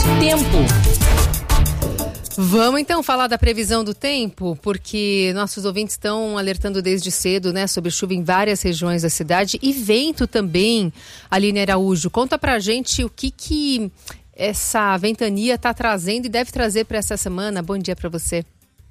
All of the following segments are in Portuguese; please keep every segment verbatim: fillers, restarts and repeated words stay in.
Tempo. Vamos então falar da previsão do tempo, porque nossos ouvintes estão alertando desde cedo, né, sobre chuva em várias regiões da cidade e vento também. Aline Araújo, conta pra gente o que que essa ventania está trazendo e deve trazer para essa semana. Bom dia para você.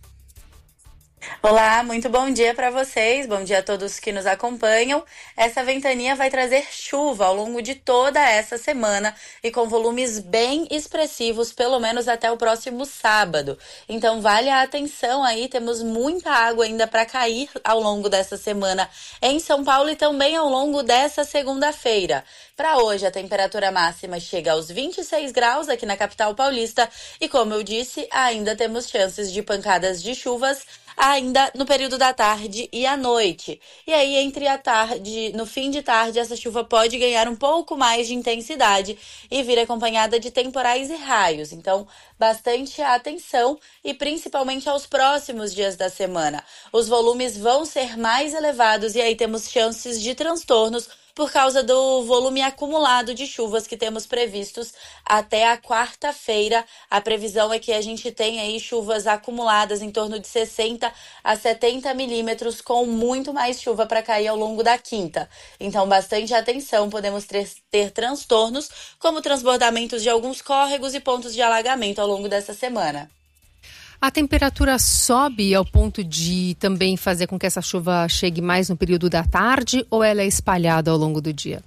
Olá, muito bom dia para vocês, bom dia a todos que nos acompanham. Essa ventania vai trazer chuva ao longo de toda essa semana e com volumes bem expressivos, pelo menos até o próximo sábado. Então vale a atenção aí, temos muita água ainda para cair ao longo dessa semana em São Paulo e também ao longo dessa segunda-feira. Para hoje, a temperatura máxima chega aos vinte e seis graus aqui na capital paulista e, como eu disse, ainda temos chances de pancadas de chuvas ainda no período da tarde e à noite. E aí, entre a tarde, no fim de tarde, essa chuva pode ganhar um pouco mais de intensidade e vir acompanhada de temporais e raios. Então, bastante atenção e principalmente aos próximos dias da semana. Os volumes vão ser mais elevados e aí temos chances de transtornos por causa do volume acumulado de chuvas que temos previstos até a quarta-feira. A previsão é que a gente tenha aí chuvas acumuladas em torno de sessenta a setenta milímetros, com muito mais chuva para cair ao longo da quinta. Então, bastante atenção, podemos ter, ter transtornos, como transbordamentos de alguns córregos e pontos de alagamento ao longo dessa semana. A temperatura sobe ao ponto de também fazer com que essa chuva chegue mais no período da tarde ou ela é espalhada ao longo do dia?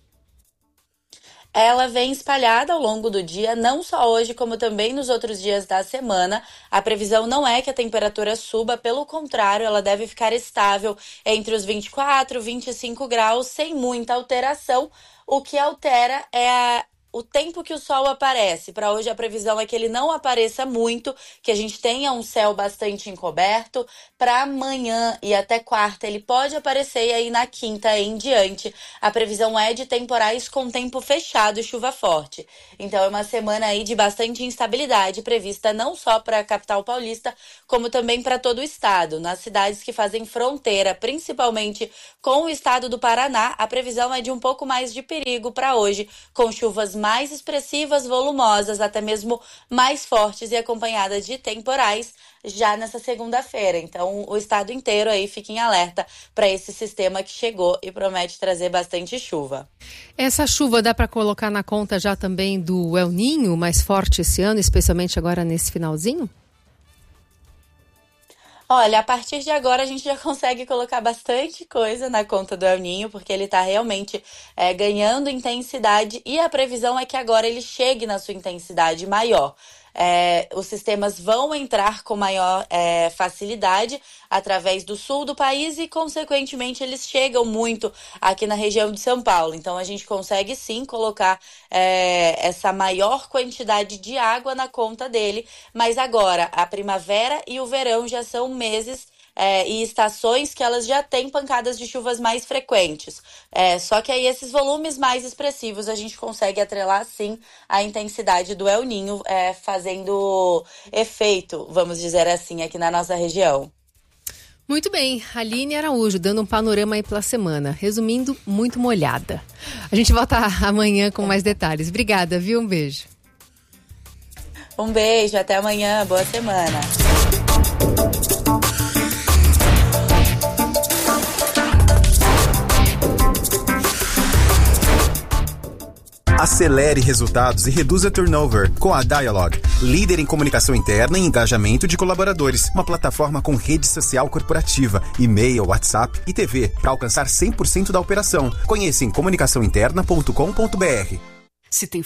Ela vem espalhada ao longo do dia, não só hoje, como também nos outros dias da semana. A previsão não é que a temperatura suba, pelo contrário, ela deve ficar estável entre os vinte e quatro e vinte e cinco graus, sem muita alteração. O que altera é a o tempo que o sol aparece. Para hoje a previsão é que ele não apareça muito, que a gente tenha um céu bastante encoberto. Para amanhã e até quarta ele pode aparecer, e aí na quinta em diante a previsão é de temporais com tempo fechado e chuva forte. Então é uma semana aí de bastante instabilidade prevista não só para a capital paulista, como também para todo o estado. Nas cidades que fazem fronteira, principalmente com o estado do Paraná, a previsão é de um pouco mais de perigo para hoje, com chuvas mais expressivas, volumosas, até mesmo mais fortes e acompanhadas de temporais já nessa segunda-feira. Então, o estado inteiro aí fica em alerta para esse sistema que chegou e promete trazer bastante chuva. Essa chuva dá para colocar na conta já também do El Niño mais forte esse ano, especialmente agora nesse finalzinho? Olha, a partir de agora a gente já consegue colocar bastante coisa na conta do El Niño, porque ele está realmente é, ganhando intensidade e a previsão é que agora ele chegue na sua intensidade maior. É, os sistemas vão entrar com maior é, facilidade através do sul do país e, consequentemente, eles chegam muito aqui na região de São Paulo. Então, a gente consegue, sim, colocar é, essa maior quantidade de água na conta dele. Mas agora, a primavera e o verão já são meses É, e estações que elas já têm pancadas de chuvas mais frequentes. É, só que aí esses volumes mais expressivos a gente consegue atrelar sim a intensidade do El Niño, é, fazendo efeito, vamos dizer assim, aqui na nossa região. Muito bem, Aline Araújo dando um panorama aí pela semana. Resumindo, muito molhada. A gente volta amanhã com mais detalhes. Obrigada, viu? Um beijo. Um beijo, até amanhã, boa semana. Acelere resultados e reduza turnover com a Dialog, líder em comunicação interna e engajamento de colaboradores. Uma plataforma com rede social corporativa, e-mail, WhatsApp e T V para alcançar cem por cento da operação. Conheça em comunicação interna ponto com ponto b r. Se tem